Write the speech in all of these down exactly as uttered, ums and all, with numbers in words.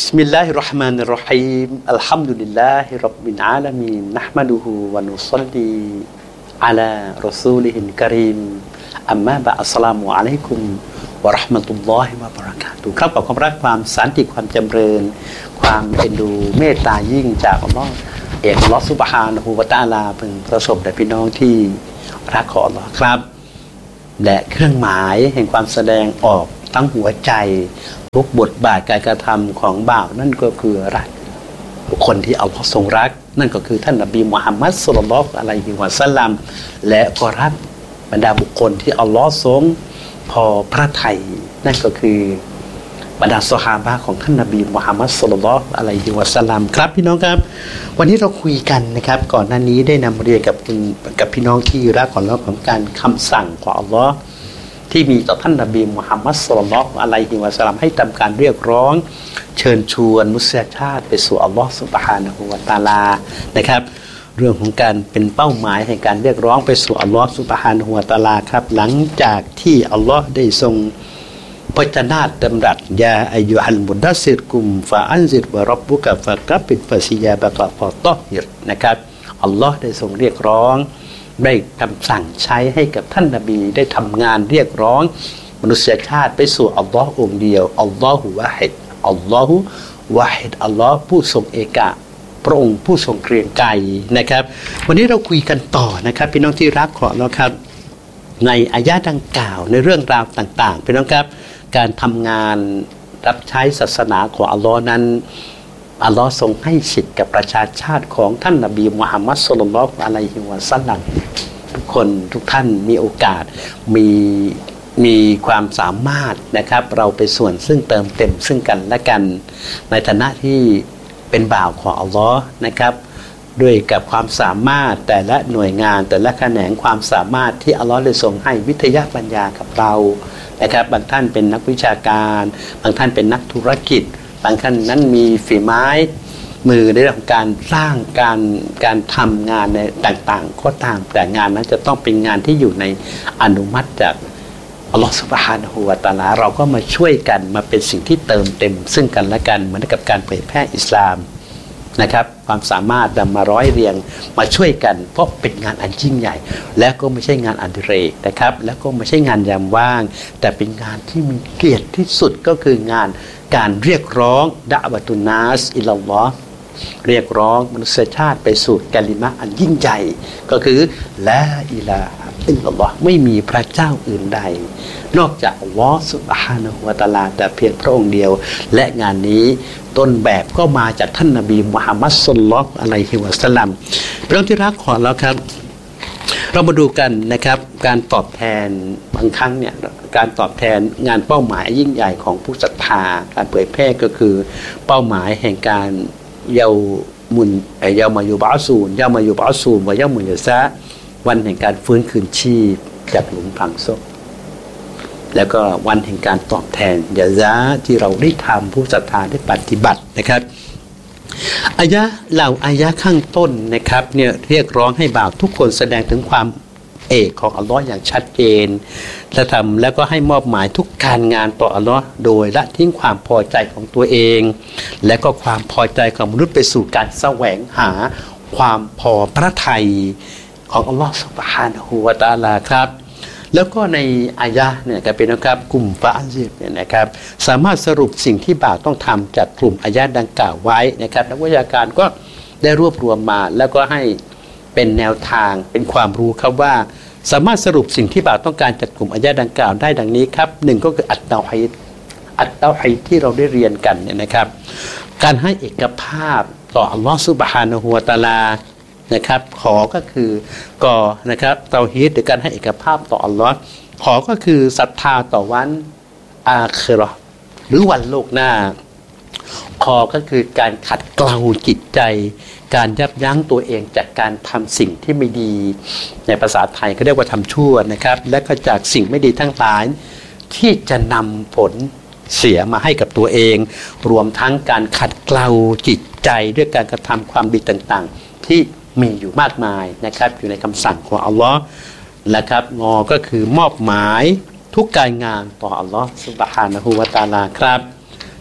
بسم الله الرحمن الرحيم الحمد لله رب العالمين نحمده ونصلي على رسوله الكريم أما بعد السلام عليكم ورحمة الله وبركاته ครับขอความรักความสันติความจำเริญความเอ็นดูเมตตายิ่งจากอัลลอฮ์เอกอัลลอฮ์ซุบฮานะฮูวะตะอาลาพึงประสบแด่พี่น้องที่รักของอัลลอฮ์ครับและเครื่องหมายแห่งความแสดงออกทั้งหัวใจทุกบทบาทการกระทำของบ่าวนั่นก็คือรักบุคคลที่อัลลอฮ์ทรงรักนั่นก็คือท่านนบีมุฮัมมัดศ็อลลัลลอฮุอะลัยฮิวะซัลลัมและก็รักบรรดาบุคคลที่อัลลอฮ์ทรงพอพระทัยนั่นก็คือบรรดาซอฮาบะห์ของท่านนบีมุฮัมมัดศ็อลลัลลอฮุอะลัยฮิวะซัลลัมครับพี่น้องครับวันนี้เราคุยกันนะครับก่อนหน้านี้ได้นำเรียนกับคุณกับพี่น้องที่รักของเราของการคำสั่งของอัลลอฮ์ที่มีต่อท่านนบีมุฮัมมัดศ็อลลัลลอฮุอะลัยฮิวะซัลลัมให้ทำการเรียกร้องเชิญชวนมุสลิมชาติไปสู่อัลลอฮ์ซุบฮานะฮูวะตะอาลานะครับเรื่องของการเป็นเป้าหมายแห่งการเรียกร้องไปสู่อัลลอฮ์ซุบฮานะฮูวะตะอาลาครับหลังจากที่อัลลอฮ์ได้ทรงพระเจ้าดำรัสยาอายุฮัลมุดดัสซิรกุมฟาอันซิรวะร็อบบุกะฟะกับปิดฟาซิยาบะกะฟะตอฮิรนะครับอัลลอฮ์ได้ทรงเรียกร้องได้คำสั่งใช้ให้กับท่านนบีได้ทำงานเรียกร้องมนุษยชาติไปสู่อัลลอฮ์องค์เดียวอัลลอฮุวะฮิดอัลลอฮุวะฮิดอัลลอฮ์ผู้ทรงเอกะพระองค์ผู้ทรงเกรียงไกรนะครับวันนี้เราคุยกันต่อนะครับพี่น้องที่รักของเราครับในอายะห์ดังกล่าวในเรื่องราวต่างๆพี่น้องครับการทำงานรับใช้ศาสนาของอัลลอฮ์นั้นอัลลอฮ์ทรงให้สิทธิ์กับประชาชาติของท่านนบีมุฮัมมัดศ็อลลัลลอฮุอะลัยฮิวะซัลลัมทุกคนทุกท่านมีโอกาสมีมีความสามารถนะครับเราไปส่วนซึ่งเติมเต็มซึ่งกันและกันในฐานะที่เป็นบ่าวของอัลลอฮ์นะครับด้วยกับความสามารถแต่ละหน่วยงานแต่ละแขนงความสามารถที่อัลลอฮ์ได้ทรงให้วิทยาปัญญากับเรานะครับบางท่านเป็นนักวิชาการบางท่านเป็นนักธุรกิจบางท่านนั้นมีฝีไม้มือในเรื่องของการสร้างการการทำงานในต่างๆก็ตามแต่งานนั้นจะต้องเป็นงานที่อยู่ในอนุมัติจากอัลลอฮฺซุบฮานะฮูวะตะอาลาเราก็มาช่วยกันมาเป็นสิ่งที่เติมเต็มซึ่งกันและกันเหมือนกับการเผยแพร่อิสลามนะครับความสามารถนำมาร้อยเรียงมาช่วยกันเพราะเป็นงานอันยิ่งใหญ่และก็ไม่ใช่งานอดิเรกนะครับแล้วก็ไม่ใช่งานยามว่างแต่เป็นงานที่มีเกียรติที่สุดก็คืองานการเรียกร้องดะวะตุนนัสอิลลัลลอฮ์เรียกร้องมนุษยชาติไปสู่กะลิมะอันยิ่งใหญ่ก็คือลาอิลาฮะอิลลัลลอฮ์ไม่มีพระเจ้าอื่นใดนอกจากอัลลอฮ์ซุบฮานะฮูวะตะอาลาแต่เพียงพระองค์เดียวและงานนี้ต้นแบบก็มาจากท่านนบีมุฮัมมัดศ็อลลัลลอฮุอะลัยฮิวะซัลลัมเรื่องที่รักของเราครับเรามาดูกันนะครับการตอบแทนบางครั้งเนี่ยการตอบแทนงานเป้าหมายยิ่งใหญ่ของผู้ศรัทธาการเผยแพร่ก็คือเป้าหมายแห่งการเยามุนเยามายุบาซูนเยามายุบาซูนวะเยามุยซะวันแห่งการฟื้นคืนชีพจากหลุมฝังศพแล้วก็วันแห่งการตอบแทนยาซาที่เราได้ทำผู้ศรัทธาได้ปฏิบัตินะครับอายะเหล่าอายะข้างต้นนะครับเนี่ยเรียกร้องให้บ่าวทุกคนแสดงถึงความเอกของอัลลอฮ์อย่างชัดเจนและทำแล้วก็ให้มอบหมายทุกการงานต่ออัลลอฮ์โดยละทิ้งความพอใจของตัวเองและก็ความพอใจของมนุษย์ไปสู่การแสวงหาความพอพระทัยของอัลลอฮ์ซุบฮานะฮูวะตะอาลาครับแล้วก็ในอายะเนี่ยก็เป็นนะครับกลุ่มฟาอันซิรเนี่ยนะครับสามารถสรุปสิ่งที่บ่าวต้องทำจากกลุ่มอายะดังกล่าวไว้นะครับนักวิชาการก็ได้รวบรวมมาแล้วก็ให้เป็นแนวทางเป็นความรู้ครับว่าสามารถสรุปสิ่งที่บ่าวต้องการจากกลุ่มอายะดังกล่าวได้ดังนี้ครับหนึ่งก็คืออัตเตาฮีดอัตเตาฮีดที่เราได้เรียนกันเนี่ยนะครับการให้เอกภาพต่ออัลลอฮฺซุบฮานะฮูวะตะอาลานะครับขอก็คือกอนะครับเตาฮีดหรือการให้เอกภาพต่ออัลลอฮ์ขอก็คือศรัทธาต่อวันอาคิเราะห์หรือวันโลกหน้าขอก็คือการขัดเกลาจิตใจการยับยั้งตัวเองจากการทำสิ่งที่ไม่ดีในภาษาไทยเขาเรียกว่าทำชั่วนะครับและก็จากสิ่งไม่ดีทั้งหลายที่จะนำผลเสียมาให้กับตัวเองรวมทั้งการขัดเกลาจิตใจด้วยการกระทำความดีต่างๆที่มีอยู่มากมายนะครับอยู่ในคำสั่งของอัลลอฮ์นะครับงอก็คือมอบหมายทุกการงานต่ออัลลอฮ์ซุบฮานะฮูวะตะอาลาครับ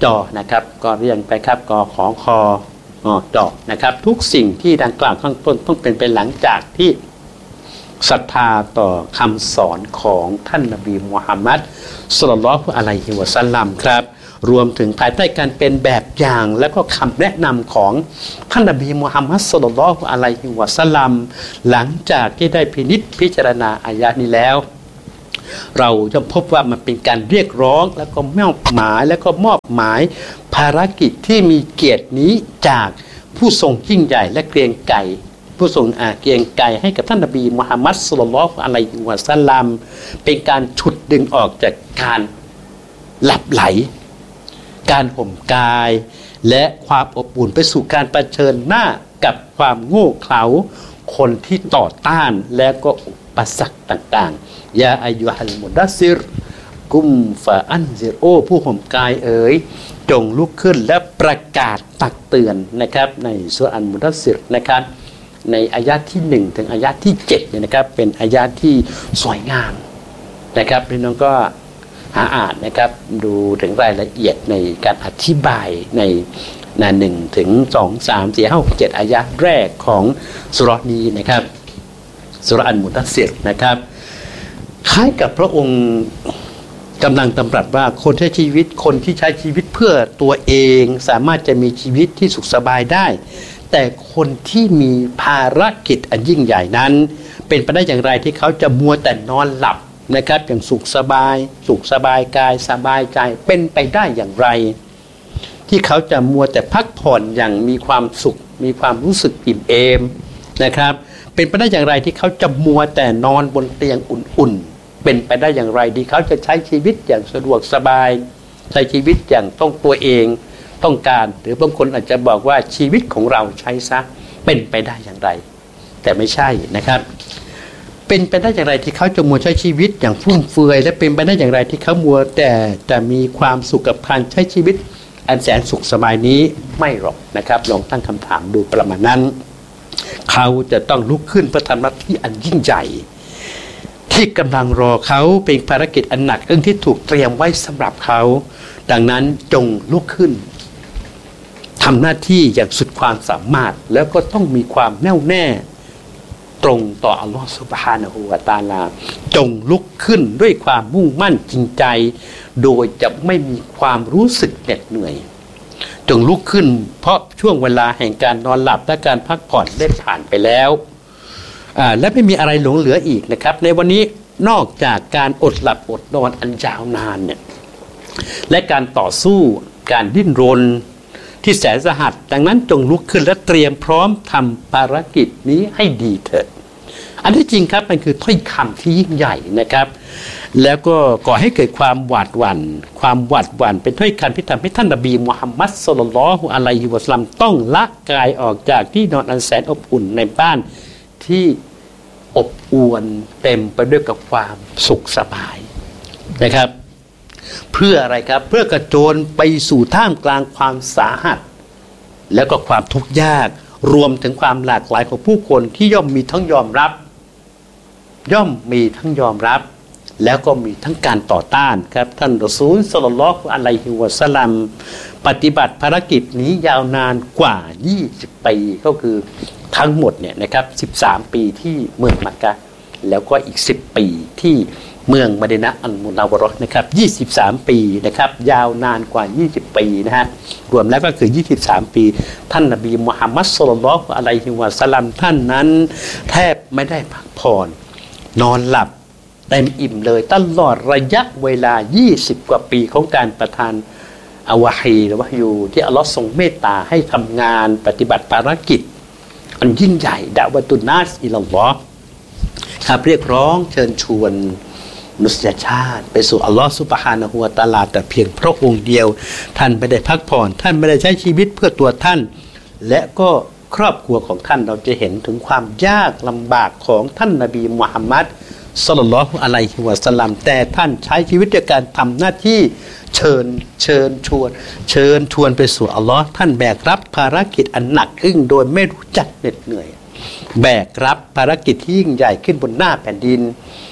จอนะครับก็เรียนไปครับกขอคอจอนะครับทุกสิ่งที่ดังกล่าวข้างต้นต้องเป็นไปหลังจากที่ศรัทธาต่อคำสอนของท่านนบีมุฮัมมัดศ็อลลัลลอฮุอะลัยฮิวะซัลลัมครับรวมถึงภายใต้การเป็นแบบอย่างและก็คำแนะนำของท่านนบีมุฮัมมัดศ็อลลัลลอฮุอะลัยฮิวะซัลลัมหลังจากที่ได้พินิจพิจารณาอายะนี้แล้วเราจะพบว่ามันเป็นการเรียกร้องแล้วก็มอบหมายแล้วก็มอบหมายภารกิจที่มีเกียรตินี้จากผู้ทรงยิ่งใหญ่และเกรียงไกรผู้ทรงอาเกรียงไกรให้กับท่านนบีมุฮัมมัดศ็อลลัลลอฮุอะลัยฮิวะซัลลัมเป็นการฉุดดึงออกจากการหลับไหลการห่มกายและความอบอุ่นไปสู่การเผชิญหน้ากับความโง่เขลาคนที่ต่อต้านและก็อุปสรรคต่างๆยาอายุฮัลมุดัสซิรกุมฟาอันซิรโอผู้ห่มกายเอ๋ยจงลุกขึ้นและประกาศตักเตือนนะครับในซูเราะห์อัลมุดัสซิรนะครับในอายะที่หนึ่งถึงอายะที่เจ็ดเนี่ยนะครับเป็นอายะที่สวยงามนะครับพี่น้องก็หาอ่านนะครับดูถึงรายละเอียดในการอธิบายในหน้าหนึ่งถึงสองสามสี่ห้าหกเจ็ดอายะแรกของซูเราะห์นี้นะครับซูเราะห์อัลมุดัสซิรนะครับคล้ายกับพระองค์กำลังตำรัสว่าคนใช้ชีวิตคนที่ใช้ชีวิตเพื่อตัวเองสามารถจะมีชีวิตที่สุขสบายได้แต่คนที่มีภารกิจอันยิ่งใหญ่นั้นเป็นไปได้อย่างไรที่เขาจะมัวแต่นอนหลับนะครับอย่างสุขสบายสุขสบายกายสบายใจเป็นไปได้อย่างไรที่เขาจะมัวแต่พักผ่อนอย่างมีความสุขมีความรู้สึกอิ่มเอมนะครับเป็นไปได้อย่างไรที่เขาจะมัวแต่นอนบนเตียงอุ่นๆเป็นไปได้อย่างไรที่เขาจะใช้ชีวิตอย่างสะดวกสบายใช้ชีวิตอย่างต้องตัวเองต้องการหรือบางคนอาจจะบอกว่าชีวิตของเราใช้ซะเป็นไปได้อย่างไรแต่ไม่ใช่นะครับเป็นไปได้อย่างไรที่เขาจะมัวใช้ชีวิตอย่างฟุ่มเฟือยและเป็นไปได้อย่างไรที่เขามัวแต่จะมีความสุขกับการใช้ชีวิตอันแสนสุขสบายนี้ไม่หรอกนะครับลองตั้งคำถามดูประมาณนั้นเขาจะต้องลุกขึ้นเพื่อทำหน้าที่อันยิ่งใหญ่ที่กำลังรอเขาเป็นภารกิจอันหนักอึ้งที่ถูกเตรียมไว้สำหรับเขาดังนั้นจงลุกขึ้นทำหน้าที่อย่างสุดความสามารถแล้วก็ต้องมีความแน่วแน่ตรงต่ออัลลอฮฺซุบฮานะฮูวะตะอาลาจงลุกขึ้นด้วยความมุ่งมั่นจริงใจโดยจะไม่มีความรู้สึกเหน็ดเหนื่อยจงลุกขึ้นเพราะช่วงเวลาแห่งการนอนหลับและการพักผ่อนได้ผ่านไปแล้วและไม่มีอะไรหลงเหลืออีกนะครับในวันนี้นอกจากการอดหลับอดนอนอันยาวนานเนี่ยและการต่อสู้การดิ้นรนที่แสนสาหัสดังนั้นจงลุกขึ้นและเตรียมพร้อมทำภารกิจนี้ให้ดีเถิดอันที่จริงครับมันคือถ้อยคำที่ยิ่งใหญ่นะครับแล้วก็ก่อให้เกิดความหวาดหวั่นความหวาดหวั่นเป็นถ้อยคำที่ทำให้ท่านนบีมุฮัมมัดศ็อลลัลลอฮุอะลัยฮิวะซัลลัมต้องละกายออกจากที่นอนอันแสนอบอุ่นในบ้านที่อบอวลเต็มไปด้วยกับความสุขสบายนะครับเพื่ออะไรครับเพื่อกระโจนไปสู่ท่ามกลางความสาหัสแล้วก็ความทุกข์ยากรวมถึงความหลากหลายของผู้คนที่ย่อมมีทั้งยอมรับย่อมมีทั้งยอมรับแล้วก็มีทั้งการต่อต้านครับท่านรอซูลศ็อลลัลลอฮุอะลัยฮิวะซัลลัมปฏิบัติภารกิจนี้ยาวนานกว่ายี่สิบปีก็คือทั้งหมดเนี่ยนะครับสิบสามปีที่เมืองมักกะฮ์แล้วก็อีกสิบปีที่เมืองมะดีนะห์อัลมุนัววะเราะห์นะครับยี่สิบสามปีนะครับยาวนานกว่ายี่สิบปีนะฮะรวมแล้วก็คือยี่สิบสามปีท่านนบีมุฮัมมัดศ็อลลัลลอฮุอะลัยฮิวะซัลลัมท่านนั้นแทบไม่ได้พักผ่อนนอนหลับเต็มอิ่มเลยตลอดระยะเวลายี่สิบกว่าปีของการประทานอาวะฮีหรือวะฮยูที่อัลลอฮ์ทรงเมตตาให้ทำงานปฏิบัติภารกิจอันยิ่งใหญ่ดะวะตุนนัสอิลัลลอฮ์ครับเรียกร้องเชิญชวนมนุษยชาติไปสู่อัลลอฮ์ซุบฮานะฮูวะตะอาลาแต่เพียงพระองค์เดียวท่านไม่ได้พักผ่อนท่านไม่ได้ใช้ชีวิตเพื่อตัวท่านและก็ครอบครัวของท่านเราจะเห็นถึงความยากลำบากของท่านนบีมุฮัมมัดศ็อลลัลลอฮุอะลัยฮิวะซัลลัมแต่ท่านใช้ชีวิตด้วยการทำหน้าที่เชิญเชิญชวนเชิญชวนไปสู่อัลลอฮ์ท่านแบกรับภารกิจอันหนักอึ้งโดยไม่รู้จักเหน็ดเหนื่อยแบกรับภารกิจที่ยิ่งใหญ่ขึ้นบนหน้าแผ่นดิน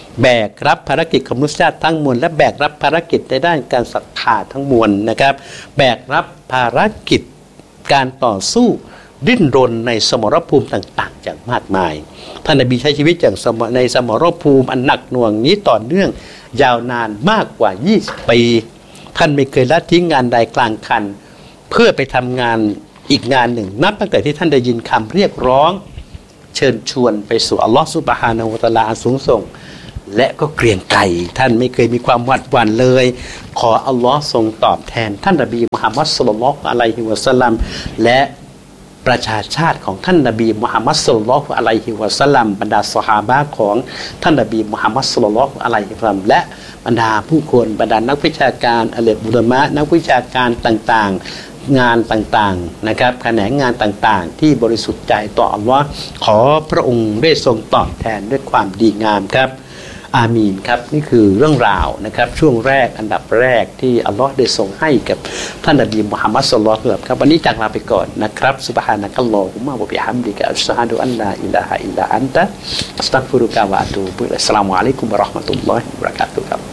แบกรับภารกิจของมนุษยชาติทั้งมวลและแบกรับภารกิจในด้านการศรัทธาทั้งมวลนะครับแบกรับภารกิจการต่อสู้ดิ้นรนในสมรภูมิต่างๆอย่างมากมายท่านนบีใช้ชีวิตอย่างในสมรภูมิอันหนักหน่วงนี้ต่อเนื่องยาวนานมากกว่ายี่สิบปีท่านไม่เคยละทิ้งงานใดกลางคันเพื่อไปทำงานอีกงานหนึ่งนับตั้งแต่ที่ท่านได้ยินคำเรียกร้องเชิญชวนไปสู่อัลลอฮฺซุบฮานะฮูวะตะอาลาอันสูงส่งและก็เกรียงไกรท่านไม่เคยมีความหวาดหวั่นเลยขออัลลอฮ์ทรงตอบแทนท่านนบีมุฮัมมัดศ็อลลัลลอฮุอะลัยฮิวะซัลลัมและประชาชาติของท่านนบีมุฮัมมัดศ็อลลัลลอฮุอะลัยฮิวะซัลลัมบรรดาซอฮาบะห์ของท่านนบีมุฮัมมัดศ็อลลัลลอฮุอะลัยฮิวะซัลลัมและบรรดาผู้คนบรรดานักวิชาการอะลัยอุลามะนักวิชาการต่างๆงานต่างๆนะครับแขนงงานต่างๆที่บริสุทธิ์ใจต่ออัลลอฮ์ขอพระองค์ได้ทรงตอบแทนด้วยความดีงามครับอามีนครับนี่คือเรื่องราวนะครับช่วงแรกอันดับแรกที่อัลลอฮ์ได้ทรงให้กับท่านนบีมุฮัมมัดศ็อลลัลลอฮุอะลัยฮิวะซัลลัมครับวันนี้จากลาไปก่อนนะครับซุบฮานะกัลลอฮุมะวะบิฮัมดิกะอัชฮะดุอัลลาอิลาฮะอิลลัลลอฮอันตะอัสตัฆฟิรุกะวะอะตูบุอิลัยฮิสสลามุอะลัยกุมวะเราะห์มะตุลลอฮิวะบะเราะกาตุฮ์ครับ